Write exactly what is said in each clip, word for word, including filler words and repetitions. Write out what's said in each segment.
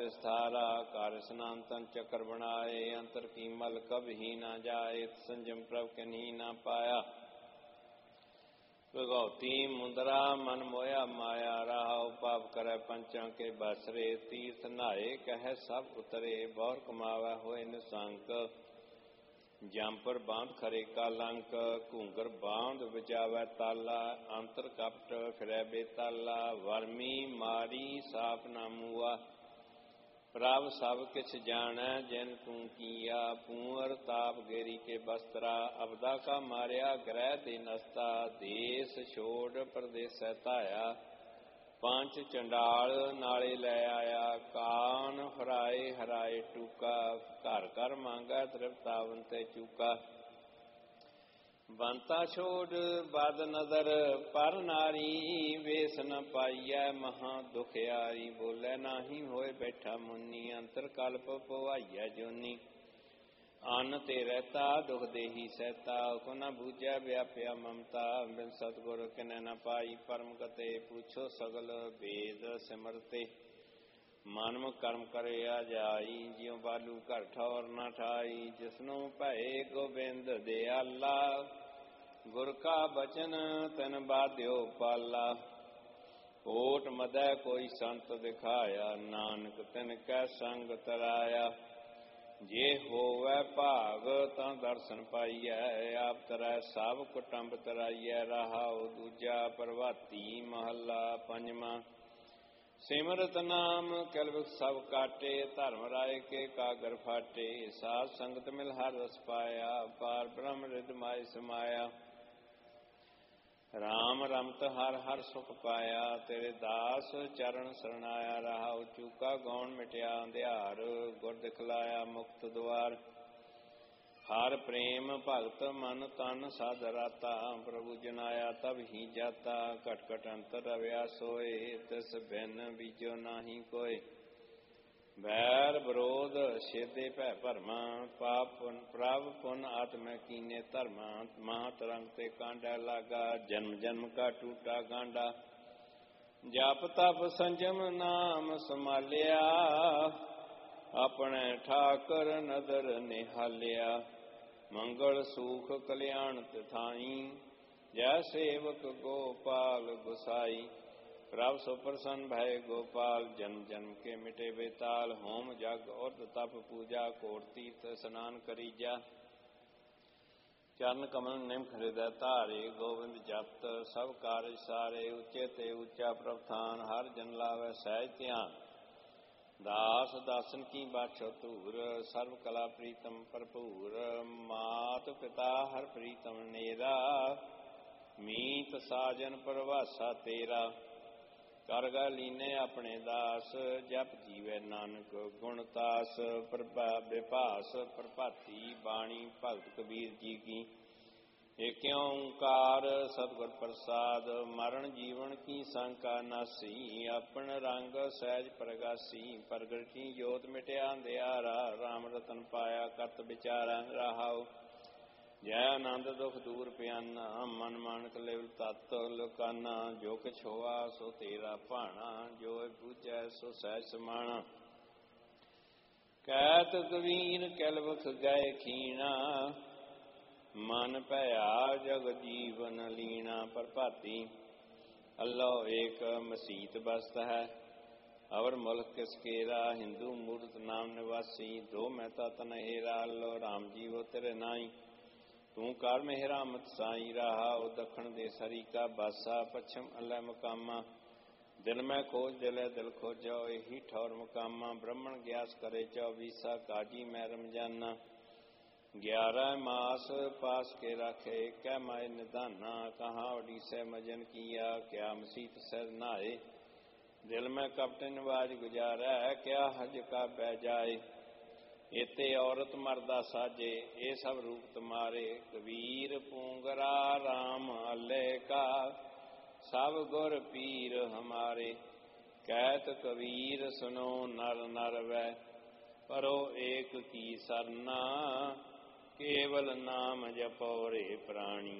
तिस्थारा कार्य स्नातन चक्र बनाए अंतर की मल कब ही ना जाए संजम प्रभ कहीं ना पाया भगवती मुंदरा मन मोया माया रहा पाप करे पंचा के बसरे तीर्थ नहाए कह सब उतरे बौर कमावा होए निसंक जंपर बांध खरे का लंक घूंगर बांध बचावै ताला अंतर कपट फिरै बेताला वर्मी मारी साप ना मुआ प्रभ सब किछ जानै जिन तू किया पूअर ताप गेरी के बस्तरा अबदा का मारिया ग्रह दे नस्ता देश छोड़ प्रदेश धाया पंच चंडाल नाले लै आया कान फराए हराए टूका घर घर मांगा तृप्तावन ते चूका ਬੰਤਾ ਛੋੜ ਬਦ ਨਦਰ ਪਰ ਨਾਰੀ ਵੇਸ ਨ ਪਾਈਐ ਮਹਾ ਦੁਖਿਆਰੀ ਬੋਲੇ ਨਾਹੀ ਹੋਏ ਬੈਠਾ ਮੁੰਨੀ ਅੰਤਰ ਕਲਪ ਪਵਾਈਐ ਜੋਨੀ ਅੰਨ ਤੇ ਰਹਤਾ ਦੁਖ ਦੇਹੀ ਸਹਿਤਾ ਕੋ ਨ ਬੂਝੈ ਵਿਆਪਿਆ ਮਮਤਾ ਬਿਨ ਸਤਿਗੁਰ ਕਿਨੈ ਨ ਪਾਈ ਪਰਮ ਗਤੇ ਪੁੱਛੋ ਸਗਲ ਵੇਦ ਸਿਮਰਤੇ ਮਾਨਵ ਕਰਮ ਕਰਿਆ ਜਾਈ ਜਿਉ ਬਾਲੂ ਘਰ ਠੌਰ ਨਾ ਠਾਈ ਜਿਸਨੂੰ ਭਏ ਗੋਬਿੰਦ ਦਿਆਲਾ ਗੁਰ ਕਾ ਬਚਨ ਤਨ ਬਾਧਿਓ ਪਾਲਾ ਓਟ ਮਦੈ ਕੋਈ ਸੰਤ ਦਿਖਾਇਆ ਨਾਨਕ ਤਿਨ ਕੈ ਸੰਗ ਤਰਾਇਆ ਜੇ ਹੋਵੈ ਭਾਗ ਤਾਂ ਦਰਸ਼ਨ ਪਾਈਐ ਆਪ ਤਰੈ ਸਭ ਕੁਟੰਬ ਤਰਾਈਐ ਰਹਾਉ ਦੂਜਾ ਪ੍ਰਭਾਤੀ ਮਹੱਲਾ ਪੰਜਵਾਂ सिमरत नाम कलवक सब काटे धर्म राय के कागर फाटे साध संगत मिल हर रस पाया पार ब्रह्म रिद माय समाया राम रमत हर हर सुख पाया तेरे दास चरण शरणाया रहा चूका गौण मिटिया अंधियार गुर दिखलाया मुक्त द्वार हर प्रेम भगत मन तन साध राता प्रभु जनाया तब ही जाता घट घट अंतर रव्या सोए तिस बिन बीजो नाही कोय बैर विरोध छेदे भै भरमा पाप पुन प्रभ पुन आत्म कीने धर्मा महातरंग ते कांडा लागा जन्म जन्म का टूटा गांडा जप तप संजम नाम संभालिया अपने ठाकर नदर निहालिया मंगल सुख कल्याण तिथाई जय सेवक गोपाल गुसाई प्रभ सुप्रसन्न भय गोपाल जन्म जन्म के मिटे बेताल होम जग और तप पूजा कोट तीर्थ स्नान करीजा चरण कमल निम हृदय धारे गोविंद जपत सब कारज सारे उच्चे ते उच्चा प्रभथान हर जन लावै सहज ध्यान दास दासन की बाछो धूर सर्व कला प्रीतम भरपूर मात पिता हर प्रीतम नेरा मीत साजन प्रवासा तेरा करगा लीने अपने दास जप जीवे नानक गुणतास प्रभा विभास प्रभाती बाणी भगत कबीर जी की एक ओंकार सतगुर प्रसाद मरण जीवन की शंका नासी अपन रंग सहज प्रगासी प्रगट की जोत मिटया अंधियारा राम रतन पाया कत विचारा रहाओ जय आनंद दुख दूर पियाना मन मानक लेवल तत् लुकाना जो किछ होआ सो तेरा भाना जो बूझै सो सहज समाना कहत कबीर कैलवख गए खीना मन भया जग जीवन लीना प्रभाती अल्लाह एक मसीत बस्त है अवर मुल्क किसकेरा हिंदू मूर्त नाम निवासी दो महता तन हेरा अल्लाह राम जी वो तेरे नाई तू कर मेहरा मत साई रहा ओ दखण देस हरी का बासा पश्चिम अल्लाह मुकामा दिल में खोज दिले दिल खोजो यही ठौर मुकामा ब्राह्मण ग्यास करे चौबीसा काजी मैं रमजाना ग्यारह मास पास के रखे क्या माए निधाना कहाँ उड़ीसे मजन किया क्या मसीत सर नहाए दिल में कपट नवाज गुजारा क्या हज का बह जाए इते औरत मर्दा साजे ये सब रूप तुम्हारे कबीर पूंगरा राम अल्ले का सब गुर पीर हमारे कहत कबीर सुनो नर नर वै परो एक की सरना केवल नाम जपो रे प्राणी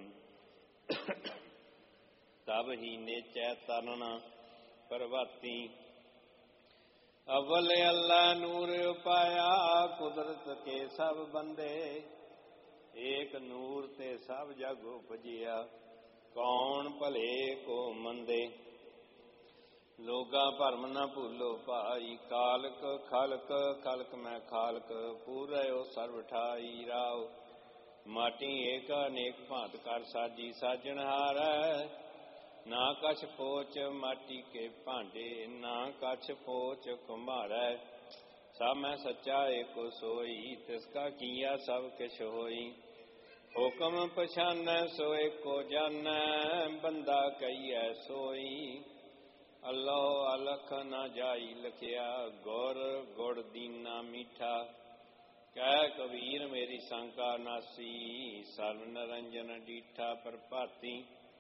तब ही नेचै तरना प्रभाती ਅਵਲ ਅੱਲਾ ਨੂਰ ਉਪਾਇਆ ਕੁਦਰਤ ਕੇ ਸਭ ਬੰਦੇ ਏਕ ਨੂਰ ਤੇ ਸਭ ਜਗ ਉਪਜਿਆ ਕੌਣ ਭਲੇ ਕੋ ਮੰਦੇ ਲੋਗਾ ਭਰਮ ਨਾ ਭੂਲੋ ਭਾਈ ਕਾਲਕ ਖਲਕ ਖਲਕ ਮੈਂ ਖਾਲਕ ਪੂਰਿਓ ਸਰਬ ਠਾਈ ਰਾਉ ਮਾਟੀ ਏਕ ਅਨੇਕ ਭਾਂਤ ਕਰ ਸਾਜੀ ਸਾਜਣਹਾਰੈ ਨਾ ਕਛ ਪੋਚ ਮਾਟੀ ਕੇ ਭਾਂਡੇ ਨਾ ਕਛ ਪੋਚ ਕੁੰਭਾਰੈ ਸਭ ਮੈਂ ਸੱਚਾ ਏਕੋ ਸੋਈ ਤਿਸ ਕਾ ਕੀਆ ਸਭ ਕਿਛ ਹੋਈ ਹੁਕਮ ਪਛਾਨੈ ਸੋ ਏਕੋ ਜਾਨੈ ਬੰਦਾ ਕਹੀਐ ਸੋਈ ਅੱਲਾਹੁ ਅਲਖ ਨਾ ਜਾਈ ਲਖਿਆ ਗੁਰ ਗੁੜ ਦੀਨਾ ਮੀਠਾ ਕਹਿ ਕਬੀਰ ਮੇਰੀ ਸੰਕਾ ਨਾਸੀ ਸਰਬ ਨਿਰੰਜਨ ਡੀਠਾ ਪ੍ਰਭਾਤੀ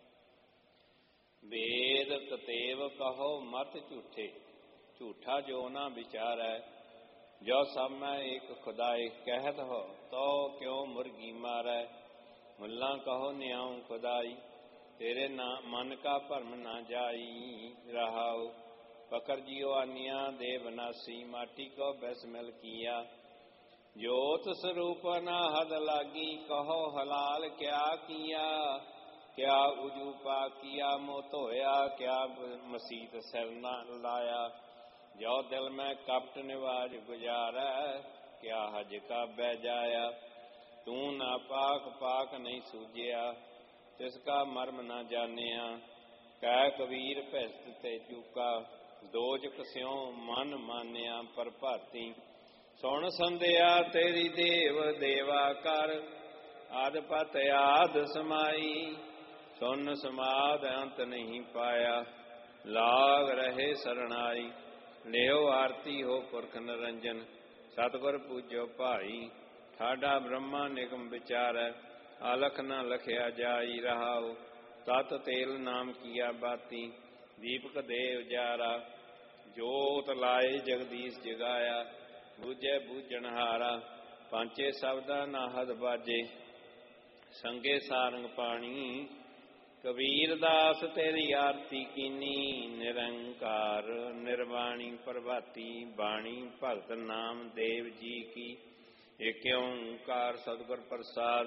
ਵੇਦ ਕਤੇਵ ਕਹੋ ਮਤ ਝੂਠੇ ਝੂਠਾ ਜੋ ਨਾ ਵਿਚਾਰੈ ਜੋ ਸਭ ਮੈਂ ਏਕ ਖੁਦਾਏ ਕਹਿਤ ਹੋ ਤੋ ਕਿਉ ਮੁਰਗੀ ਮਾਰੈ ਮੁੱਲਾ ਕਹੋ ਨਿਆਉ ਖੁਦਾਈ ਤੇਰੇ ਨਾ ਮਨ ਕਾ ਭਰਮ ਨਾ ਜਾਈ ਰਹਾਉ ਪਕਰ ਜਿਉ ਆਨੀਆਂ ਦੇ ਬਨਾਸੀ ਮਾਟੀ ਕੋ ਬੈਸ ਮਿਲ ਕੀਆ ਜੋਤ ਸਰੂਪ ਨਾ ਹਦ ਲਾਗੀ ਕਹੋ ਹਲਾਲ ਕਿਆ ਕੀਆ ਕਿਆ ਉਜੂ ਪਾ ਕੀਆ ਮੋਹ ਧੋਇਆ ਕਿਆ ਮਸੀਤ ਸਿਰ ਨਾ ਲਾਇਆ ਜੋ ਦਿਲ ਮੈਂ ਕਪਟ ਨਿਵਾਜ ਗੁਜ਼ਾਰੈ ਕਿਆ ਹਜ ਕਾ ਬਹਿ ਜਾਇਆ ਤੂੰ ਨਾ ਪਾਕ ਪਾਕ ਨਹੀਂ ਸੂਝਿਆ ਤਿਸ ਕਾ ਮਰਮ ਨਾ ਜਾਣਿਆ ਕਹਿ ਕਬੀਰ ਭਿਸਤ ਤੇ ਚੂਕਾ ਦੋਜਕ ਸਿਉ ਮਨ ਮਾਨਿਆ ਪ੍ਰਭਾਤੀ ਸੁਣ ਸੰਧਿਆ ਤੇਰੀ ਦੇਵ ਦੇਵਾ ਕਰ ਆਦ ਪਤ ਆਦ ਸਮਾਈ ਸੁਨ ਸਮਾਦ ਅੰਤ ਨਹੀਂ ਪਾਇਆ ਲਾਗ ਰਹੇ ਸਰਣਾਈ ਲਿਓ ਆਰਤੀ ਹੋ ਪੁਰਖ ਨਿਰੰਜਨ ਸਤਿਗੁਰ ਪੂਜੋ ਭਾਈ ਠਾਡਾ ਬ੍ਰਹਮਾ ਨਿਗਮ ਵਿਚਾਰੈ ਆਲਖ ਨਾ ਲਖਿਆ ਜਾਈ ਰਹਾਉ ਤਤ ਤੇਲ ਨਾਮ ਕੀਆ ਬਾਤੀ ਦੀਪਕ ਦੇ ਉਜਾਰਾ ਜੋਤ ਲਾਏ ਜਗਦੀਸ਼ ਜਗਾਇਆ ਬੂਝੈ ਬੂਝਣਹਾਰਾ ਪੰਚੇ ਸ਼ਬਦਾਂ ਨਾਹਦ ਬਾਜੇ ਸੰਗੇ ਸਾਰੰਗ ਪਾਣੀ ਕਬੀਰ ਦਾਸ ਤੇਰੀ ਆਰਤੀ ਕੀਨੀ ਨਿਰੰਕਾਰ ਨਿਰਵਾਣੀ ਪ੍ਰਭਾਤੀ ਬਾਣੀ ਭਗਤ ਨਾਮ ਦੇਵ ਜੀ ਕੀ ਏਕ ਓੰਕਾਰ ਸਤਿਗੁਰ ਪ੍ਰਸਾਦ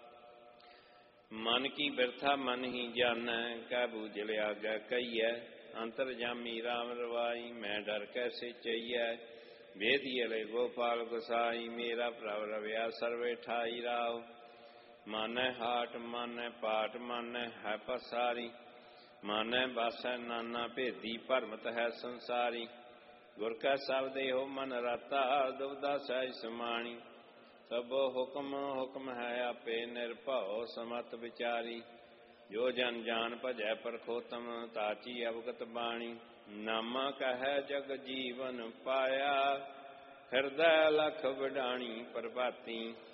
ਮਨ ਕੀ ਬਿਰਥਾ ਮਨ ਹੀ ਜਾਣੈ ਕਹਿ ਬੂਝ ਲਿਆਗੈ ਕਹੀਐ ਅੰਤਰ ਜਾਮੀ ਰਾਮ ਰਵਾਈ ਮੈਂ ਡਰ ਕੈਸੇ ਚਈਐ ਵੇਦੀ ਅਲੇ ਗੋਪਾਲ ਗੁਸਾਈ ਮੇਰਾ ਪ੍ਰਭ ਰਵਿਆ ਸਰਵੇ ਠਾਈ ਰਾਉ ਮਾਨੈ ਹਾਟ ਮਾਨੈ ਪਾਟ ਮਾਨੈ ਹੈ ਪਸਾਰੀ ਮਾਨੈ ਬਾਸੈ ਨਾਨਾ ਭੇਦੀ ਭਰਮਤ ਹੈ ਸੰਸਾਰੀ ਗੁਰ ਕੈ ਸਬਦੇ ਹੋ ਮਨ ਰਾਤਾ ਦੁਬਦਾ ਸਹਿਜ ਸਮਾਣੀ ਸਭੋ ਹੁਕਮ ਹੁਕਮ ਹੈ ਆਪੇ ਨਿਰਭਉ ਸਮਤ ਵਿਚਾਰੀ ਜੋ ਜਨ ਜਾਨ ਭਜੈ ਪਰਖੋਤਮ ਤਾਚੀ ਅਵਗਤ ਬਾਣੀ ਨਾਮਾ ਕਹੈ ਜਗ ਜੀਵਨ ਪਾਇਆ ਹਿਰਦੈ ਲਖ ਵਡਾਣੀ ਪ੍ਰਭਾਤੀ